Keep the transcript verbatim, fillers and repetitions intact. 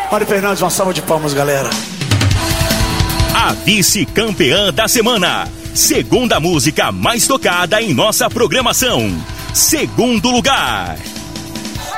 Mari Fernandes, uma salva de palmas, galera. A vice-campeã da semana. Segunda música mais tocada em nossa programação. Segundo lugar.